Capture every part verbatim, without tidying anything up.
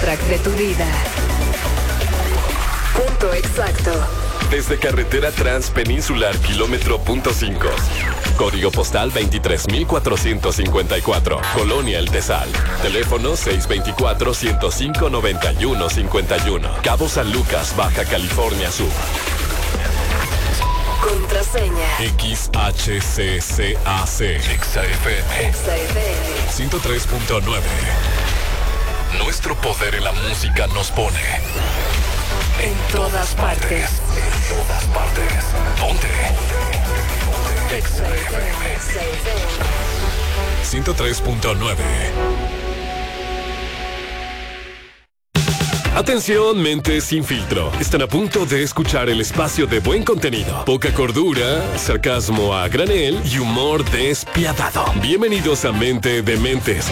soundtrack de tu vida. Punto exacto. Desde carretera transpeninsular kilómetro punto cinco. Código postal veintitrés mil cuatrocientos cincuenta y cuatro. Colonia El Tesal. Teléfono seis dos cuatro, uno cero cinco, nueve uno cinco uno. Cabo San Lucas, Baja California Sur. Contraseña. X H C C A C. Exa F M. Exa F M. ciento tres punto nueve. Nuestro poder en la música nos pone en todas partes. En todas partes. Ponte. Exa F M. ciento tres punto nueve. Atención, mentes sin filtro. Están a punto de escuchar el espacio de buen contenido, poca cordura, sarcasmo a granel y humor despiadado. Bienvenidos a Mente de Mentes.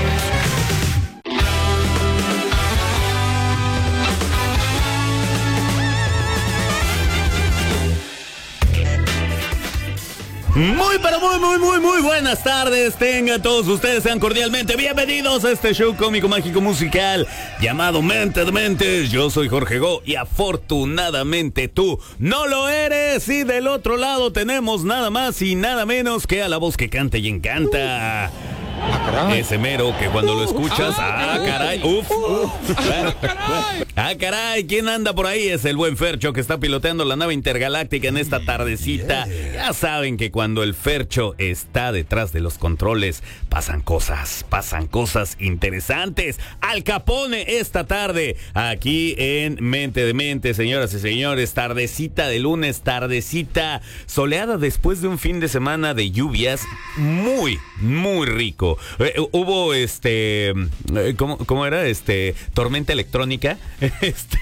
Muy, pero muy, muy, muy, muy buenas tardes. Tengan todos ustedes, sean cordialmente bienvenidos a este show cómico, mágico, musical llamado Mente de Mentes. Yo soy Jorge Go y afortunadamente tú no lo eres. Y del otro lado tenemos nada más y nada menos que a la voz que canta y encanta. Ah, caray. Ese mero que cuando lo escuchas, ah, ah caray, uf, uf. Ah, caray. Ah, caray, ¿quién anda por ahí? Es el buen Fercho que está piloteando la nave intergaláctica en esta tardecita. Ya saben que cuando el Fercho está detrás de los controles, pasan cosas, pasan cosas interesantes. Al Capone esta tarde, aquí en Mente de Mente, señoras y señores, tardecita de lunes, tardecita soleada después de un fin de semana de lluvias muy, muy rico. Eh, hubo este, ¿cómo, cómo era? Este, tormenta electrónica. Este,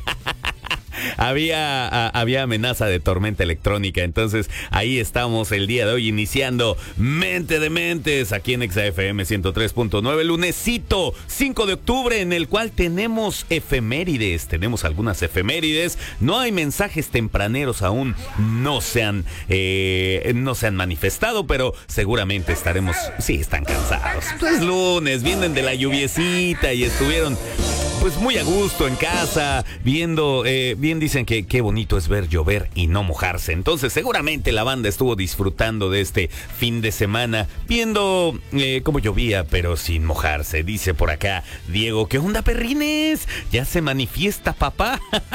había, a, había amenaza de tormenta electrónica. Entonces ahí estamos el día de hoy iniciando Mente de Mentes aquí en Exa F M ciento tres punto nueve, lunesito cinco de octubre, en el cual tenemos efemérides, tenemos algunas efemérides. No hay mensajes tempraneros aún, no se han eh, no se han manifestado, pero seguramente estaremos, sí, están cansados. Pues lunes, vienen de la lluviecita y estuvieron pues muy a gusto en casa, viendo, eh, bien dicen que qué bonito es ver llover y no mojarse. Entonces seguramente la banda estuvo disfrutando de este fin de semana, viendo eh, cómo llovía, pero sin mojarse. Dice por acá Diego, ¿qué onda, perrines? ¿Ya se manifiesta papá?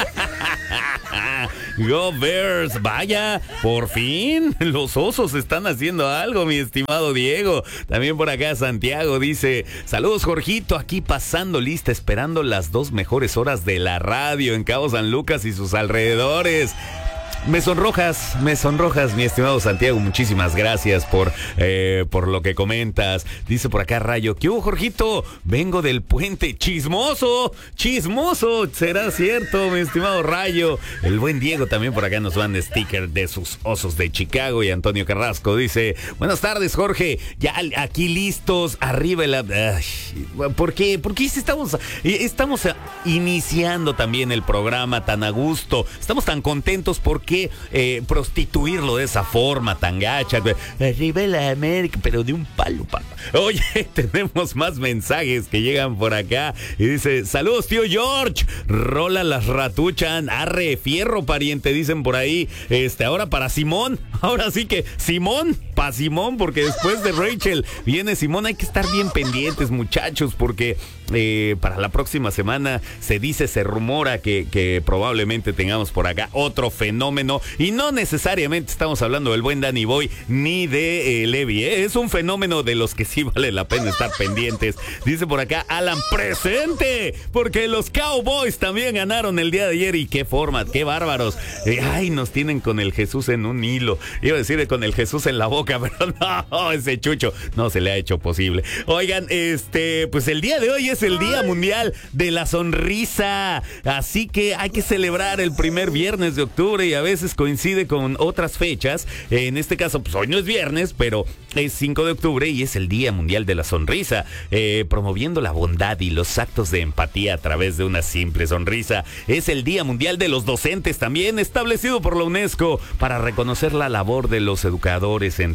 Go Bears, vaya, por fin los osos están haciendo algo, mi estimado Diego. También por acá Santiago dice, saludos Jorgito, aquí pasando lista, esperando las dos mejores horas de la radio en Cabo San Lucas y sus alrededores. Me sonrojas, me sonrojas, mi estimado Santiago. Muchísimas gracias por, eh, por lo que comentas. Dice por acá Rayo, ¿qué hubo, Jorgito? Vengo del puente. Chismoso, chismoso. ¿Será cierto, mi estimado Rayo? El buen Diego también por acá nos manda sticker de sus osos de Chicago. Y Antonio Carrasco dice, buenas tardes, Jorge. Ya aquí listos, arriba el... Ay, ¿por qué? ¿Por qué estamos, estamos iniciando también el programa tan a gusto? Estamos tan contentos porque Eh, prostituirlo de esa forma tan gacha. Arriba la América, pero de un palo, papá. Oye, tenemos más mensajes que llegan por acá. Y dice, saludos, tío George. Rola las ratuchan. Arre, fierro, pariente, dicen por ahí. Este, ahora para Simón. Ahora sí que Simón, pa' Simón, porque después de Rachel viene Simón. Hay que estar bien pendientes, muchachos, porque eh, para la próxima semana se dice, se rumora que, que probablemente tengamos por acá otro fenómeno. Y no necesariamente estamos hablando del buen Danny Boy ni de eh, Levi, ¿eh? Es un fenómeno de los que sí vale la pena estar pendientes. Dice por acá Alan, presente, porque los Cowboys también ganaron el día de ayer. Y qué forma, qué bárbaros. Eh, ay, nos tienen con el Jesús en un hilo. Iba a decir con el Jesús en la boca, pero no, ese chucho no se le ha hecho posible. Oigan, este, pues el día de hoy es el Día Mundial de la Sonrisa. Así que hay que celebrar el primer viernes de octubre y a veces coincide con otras fechas. En este caso, pues hoy no es viernes, pero es cinco de octubre y es el Día Mundial de la Sonrisa, eh, promoviendo la bondad y los actos de empatía a través de una simple sonrisa. Es el Día Mundial de los Docentes también, establecido por la UNESCO para reconocer la labor de los educadores en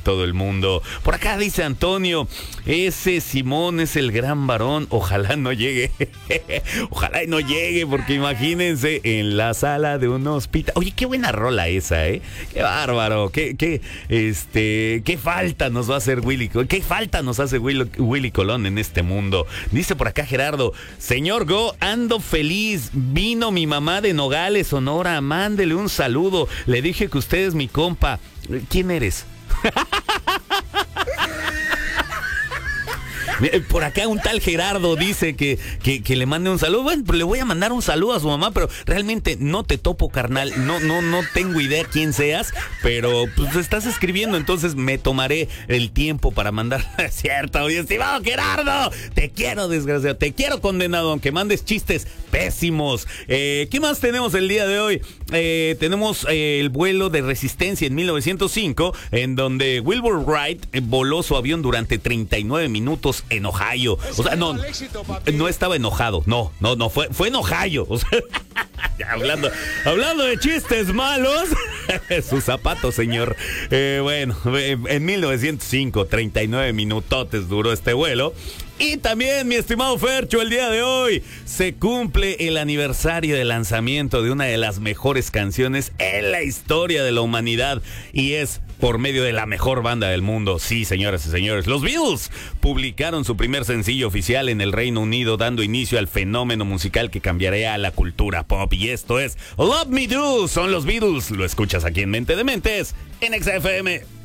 todo el mundo. Por acá dice Antonio, ese Simón es el gran varón, ojalá no llegue. Ojalá y no llegue, porque imagínense en la sala de un hospital. Oye, qué buena rola esa, ¿eh? Qué bárbaro, qué, qué, este, qué falta nos va a hacer Willy, qué falta nos hace Willy, Willy Colón en este mundo. Dice por acá Gerardo, señor Go, ando feliz, vino mi mamá de Nogales, Sonora, mándele un saludo, le dije que usted es mi compa. ¿Quién eres? Por acá un tal Gerardo dice que, que, que le mande un saludo. Bueno, pues le voy a mandar un saludo a su mamá, pero realmente no te topo, carnal. No, no, no tengo idea quién seas, pero pues estás escribiendo, entonces me tomaré el tiempo para mandar. Cierto, mi estimado Gerardo. Te quiero, desgraciado. Te quiero, condenado, aunque mandes chistes pésimos. Eh, ¿Qué más tenemos el día de hoy? Eh, tenemos eh, el vuelo de Resistencia en mil novecientos cinco, en donde Wilbur Wright eh, voló su avión durante treinta y nueve minutos en Ohio. O sea, no, no estaba enojado. No, no, no, fue, fue en Ohio. O sea, hablando, hablando de chistes malos. Sus zapatos, señor. Eh, bueno, en mil novecientos cinco, treinta y nueve minutotes duró este vuelo. Y también, mi estimado Fercho, el día de hoy se cumple el aniversario del lanzamiento de una de las mejores canciones en la historia de la humanidad, y es por medio de la mejor banda del mundo. Sí, señoras y señores, los Beatles publicaron su primer sencillo oficial en el Reino Unido, dando inicio al fenómeno musical que cambiaría a la cultura pop, y esto es Love Me Do. Son los Beatles, lo escuchas aquí en Mente de Mentes, en X F M.